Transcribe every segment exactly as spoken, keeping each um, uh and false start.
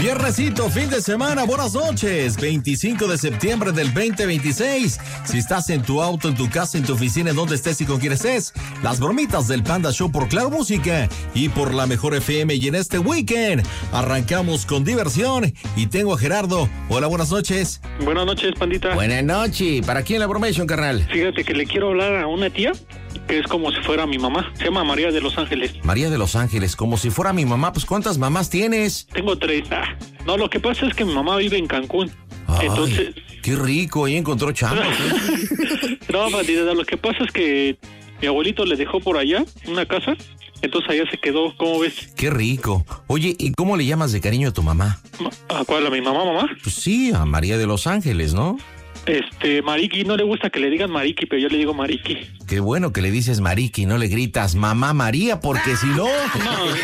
Viernesito, fin de semana, buenas noches. veinticinco de septiembre del veinte veintiséis. Si estás en tu auto, en tu casa, en tu oficina, en donde estés y con quien estés, las bromitas del Panda Show por Claro Música y por la Mejor F M. Y en este weekend arrancamos con diversión y tengo a Gerardo. Hola, buenas noches. Buenas noches, Pandita. Buenas noches. ¿Para quién la bromation, carnal? Fíjate que le quiero hablar a una tía que es como si fuera mi mamá. Se llama María de Los Ángeles. María de Los Ángeles, como si fuera mi mamá. Pues, ¿cuántas mamás tienes? Tengo tres. Ah, no, lo que pasa es que mi mamá vive en Cancún. Ay, entonces... qué rico, ahí encontró chamba. No, Pandita, lo que pasa es que mi abuelito le dejó por allá una casa. Entonces allá se quedó, ¿cómo ves? Qué rico. Oye, ¿y cómo le llamas de cariño a tu mamá? ¿A cuál? ¿A mi mamá, mamá? Pues sí, a María de Los Ángeles, ¿no? Este, Mariki, no le gusta que le digan Mariki, pero yo le digo Mariki. Qué bueno que le dices Mariki, no le gritas Mamá María, porque si no... No.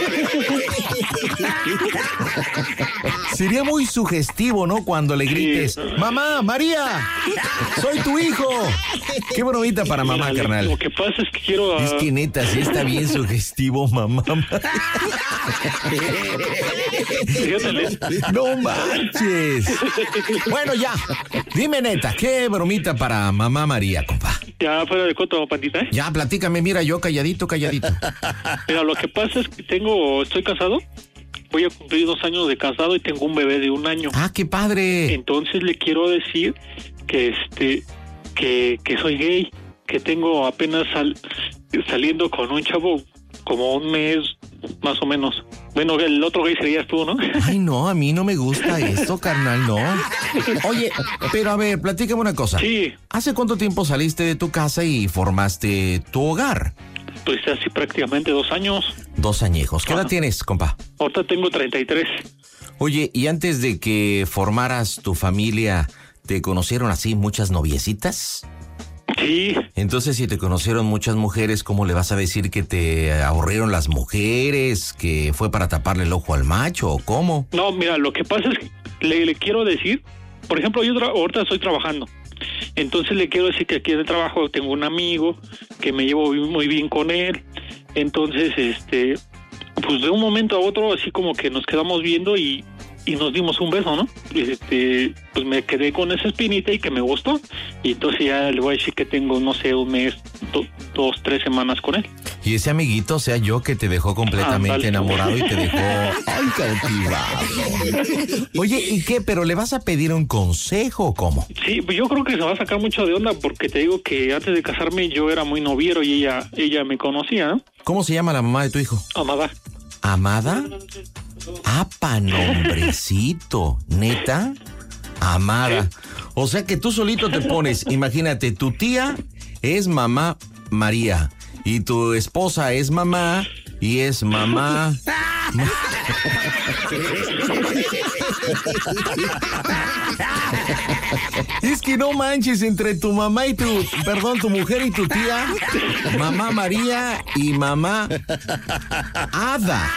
Sería muy sugestivo, ¿no? Cuando le grites, sí. Mamá María, soy tu hijo. Qué bromita para mamá, Mira, carnal. Lo que pasa es que quiero... Uh... Es que neta, sí está bien sugestivo, mamá. No manches. Bueno, ya. Dime neta, ¿qué bromita para mamá María, compa? Ya fuera de coto, Pandita, ¿eh? Ya, platícame, mira, yo calladito, calladito. Mira, lo que pasa es que tengo, estoy casado, voy a cumplir dos años de casado y tengo un bebé de un año. ¡Ah, qué padre! Entonces le quiero decir que este, que, que soy gay, que tengo apenas sal, saliendo con un chavo como un mes, más o menos. Bueno, el otro gay serías tú, ¿no? Ay, no, a mí no me gusta esto, carnal, no. Oye, pero a ver, platícame una cosa. Sí. ¿Hace cuánto tiempo saliste de tu casa y formaste tu hogar? Pues así prácticamente dos años. Dos añejos. ¿Qué edad ah. tienes, compa? Ahorita tengo treinta y tres. Oye, ¿y antes de que formaras tu familia, te conocieron así muchas noviecitas? Sí. Entonces, si te conocieron muchas mujeres, ¿cómo le vas a decir que te aburrieron las mujeres? ¿Que fue para taparle el ojo al macho o cómo? No, mira, lo que pasa es que le, le quiero decir, por ejemplo, yo tra- ahorita estoy trabajando. Entonces le quiero decir que aquí en el trabajo tengo un amigo que me llevo muy bien con él. Entonces, este, pues de un momento a otro, así como que nos quedamos viendo y, y nos dimos un beso, ¿no? Este, pues me quedé con esa espinita y que me gustó. Y entonces ya le voy a decir que tengo, no sé, un mes, do, dos, tres semanas con él. Y ese amiguito, o sea, yo que te dejó completamente ah, vale. enamorado y te dejó ay, cautivado. Oye, ¿y qué? ¿Pero le vas a pedir un consejo o cómo? Sí, pues yo creo que se va a sacar mucho de onda porque te digo que antes de casarme yo era muy noviero y ella ella me conocía, ¿no? ¿Cómo se llama la mamá de tu hijo? Amada. ¿Amada? ¡Apa, nombrecito! ¿Neta? Amada. O sea que tú solito te pones, imagínate, tu tía es mamá María y tu esposa es mamá y es mamá... Es que no manches, entre tu mamá y tu, perdón, tu mujer y tu tía, mamá María y mamá Ada.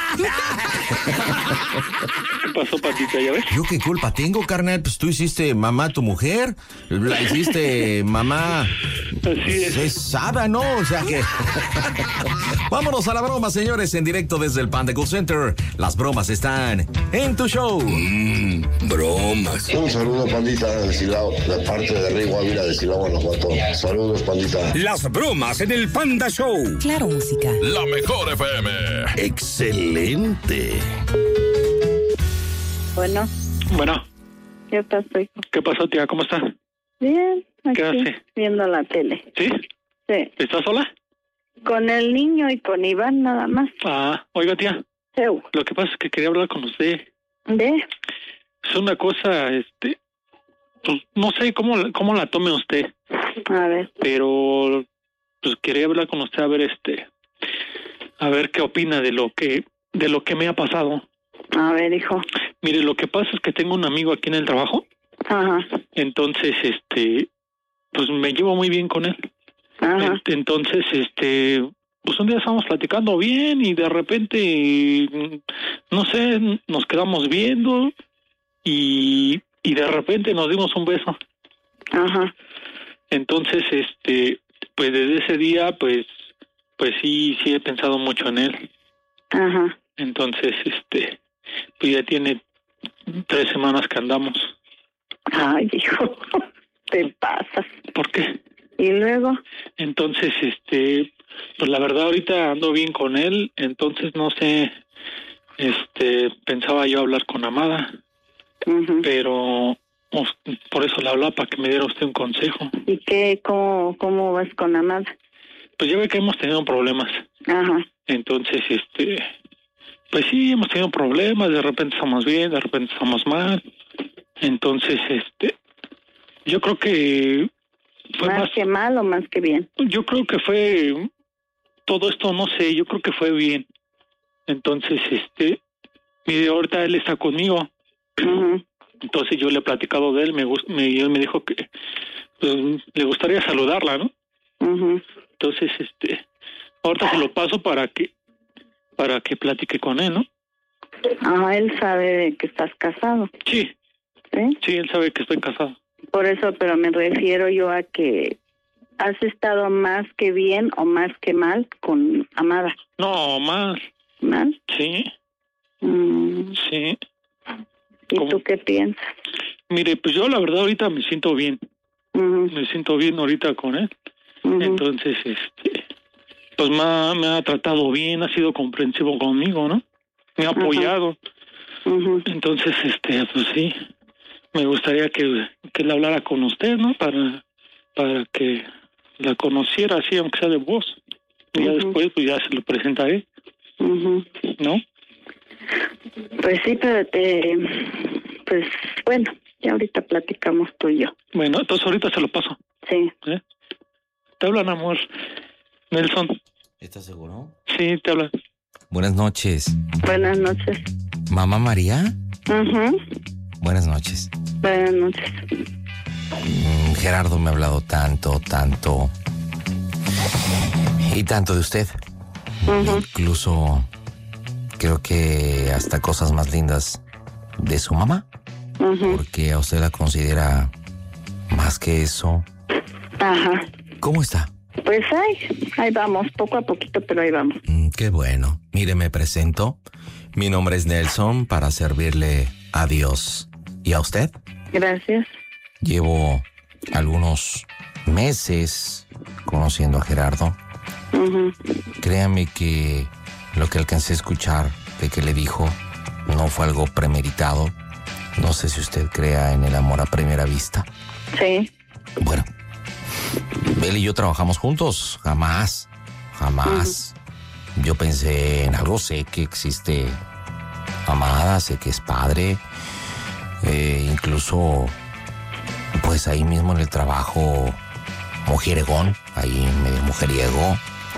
¿Qué pasó, Patita? ¿Ya ves? ¿Yo qué culpa tengo, carnal? Pues tú hiciste mamá tu mujer, la hiciste mamá... Así es. Es Ada, ¿no? O sea que... Vámonos a la broma, señores, en directo desde el Panda Cool Center. Las bromas están en tu show. Mmm, bromas. Un saludo, Pandita, de Silao, de parte de Rigo Ávila de Silao, Guanajuato. Saludos, Pandita. Las bromas en el Panda Show. Claro Música. La Mejor F M. Excelente. Bueno. Bueno. ¿Qué pasó, hijo? ¿Qué pasó, tía? ¿Cómo está? Bien. Aquí, ¿qué hace? Viendo la tele. ¿Sí? Sí. ¿Estás sola? Con el niño y con Iván nada más. Ah, oiga, tía. Sí. Lo que pasa es que quería hablar con usted. ¿De? Es una cosa, este... Pues no sé cómo, cómo la tome usted. A ver. Pero... Pues quería hablar con usted a ver, este... A ver qué opina de lo que... De lo que me ha pasado. A ver, hijo. Mire, lo que pasa es que tengo un amigo aquí en el trabajo. Ajá. Entonces, este... Pues me llevo muy bien con él. Ajá. Entonces, este, pues un día estábamos platicando bien y de repente, no sé, nos quedamos viendo y, y de repente nos dimos un beso. Ajá. Entonces, este, pues desde ese día, pues, pues sí, sí he pensado mucho en él. Ajá. Entonces, este, pues ya tiene tres semanas que andamos. Ay, hijo, te pasas. ¿Por qué? ¿Y luego? Entonces, este, pues la verdad ahorita ando bien con él, entonces no sé, este, pensaba yo hablar con Amada, Uh-huh. pero pues, por eso le hablaba, para que me diera usted un consejo. ¿Y qué, cómo, cómo vas con Amada? Pues ya ve que hemos tenido problemas. Ajá. Entonces, este, pues sí, hemos tenido problemas, de repente estamos bien, de repente estamos mal. Entonces, este, yo creo que fue ¿Más, más, que mal o más que bien? yo creo que fue, todo esto no sé, yo creo que fue bien. Entonces, este, mire, ahorita él está conmigo. Uh-huh. Entonces yo le he platicado de él, me, gust- me, él me dijo que pues, le gustaría saludarla, ¿no? Uh-huh. Entonces, este, ahorita se lo paso para que, para que platique con él, ¿no? Ah, él sabe que estás casado, Sí, ¿sí? sí, él sabe que estoy casado. Por eso, pero me refiero yo a que has estado más que bien o más que mal con Amada. No, más, ¿Mal? sí, Mm. sí. ¿Y ¿Cómo? tú qué piensas? Mire, pues yo la verdad ahorita me siento bien, Uh-huh. me siento bien ahorita con él. Uh-huh. Entonces, este, pues me ha, me ha tratado bien, ha sido comprensivo conmigo, ¿no? Me ha apoyado. Uh-huh. Entonces, este, pues sí, me gustaría que, que le hablara con usted, ¿no? Para, para que la conociera así, aunque sea de voz. Y ya Ujú. después, pues ya se lo presentaré, Uh-huh. ¿no? Pues sí, pero te... Pues bueno, ya ahorita platicamos tú y yo. Bueno, entonces ahorita se lo paso. Sí. ¿Eh? Te hablan, amor. Nelson. ¿Estás seguro? Sí, te hablan. Buenas noches. Buenas noches. ¿Mamá María? Uh-huh. Buenas noches. Buenas noches. Mm, Gerardo me ha hablado tanto, tanto. Y tanto de usted. Uh-huh. Incluso creo que hasta cosas más lindas de su mamá. Uh-huh. Porque a usted la considera más que eso. Ajá. ¿Cómo está? Pues ahí, ahí vamos, poco a poquito, pero ahí vamos. Mm, qué bueno. Mire, me presento. Mi nombre es Nelson, para servirle a Dios y a usted. Gracias. Llevo algunos meses conociendo a Gerardo. Uh-huh. Créame que lo que alcancé a escuchar de que le dijo no fue algo premeditado. No sé si usted crea en el amor a primera vista. Sí. Bueno, él y yo trabajamos juntos. Jamás, jamás. Uh-huh. Yo pensé en algo, sé que existe Amada, sé que es padre. Eh, incluso, pues ahí mismo en el trabajo, mujeregón, ahí medio mujeriego.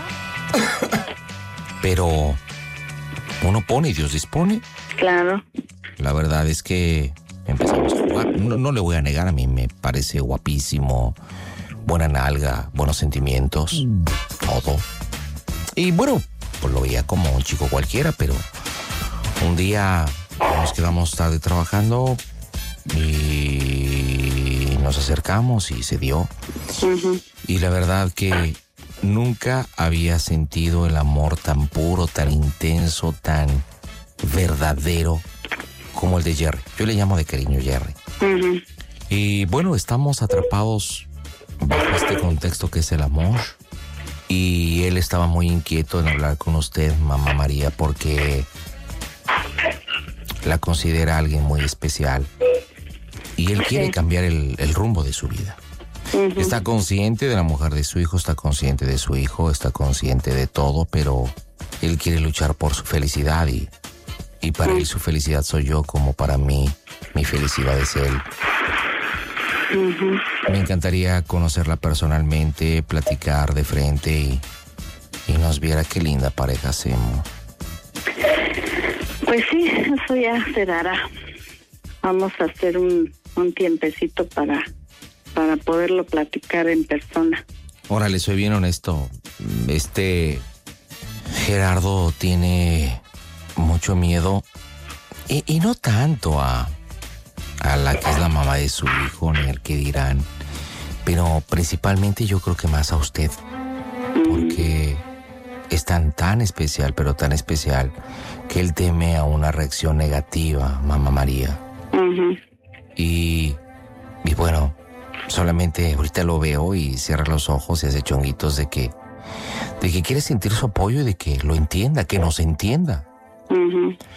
Pero uno pone y Dios dispone. Claro. La verdad es que empezamos a jugar. No, no le voy a negar, a mí me parece guapísimo, buena nalga, buenos sentimientos, todo. Y bueno, pues lo veía como un chico cualquiera, pero un día nos quedamos tarde trabajando y nos acercamos y se dio. Uh-huh. Y la verdad que nunca había sentido el amor tan puro, tan intenso, tan verdadero como el de Jerry. Yo le llamo de cariño Jerry. Uh-huh. Y bueno, estamos atrapados bajo este contexto que es el amor. Y él estaba muy inquieto en hablar con usted, mamá María, porque la considera alguien muy especial. Y él quiere cambiar el, el rumbo de su vida. Uh-huh. Está consciente de la mujer de su hijo, está consciente de su hijo, está consciente de todo, pero él quiere luchar por su felicidad y, y para él su felicidad soy yo, como para mí mi felicidad es él. Uh-huh. Me encantaría conocerla personalmente, platicar de frente y, y nos viera qué linda pareja hacemos. Pues sí, eso ya se dará. Vamos a hacer un, un tiempecito para, para poderlo platicar en persona. Órale, soy bien honesto. Este Gerardo tiene mucho miedo y, y no tanto a, a la que es la mamá de su hijo, ni al que dirán, pero principalmente yo creo que más a usted, porque es tan, tan especial, pero tan especial, que él teme a una reacción negativa, mamá María. Ujú. Y, y bueno, solamente ahorita lo veo y cierra los ojos y hace chonguitos de que, de que quiere sentir su apoyo y de que lo entienda, que nos entienda. Ujú.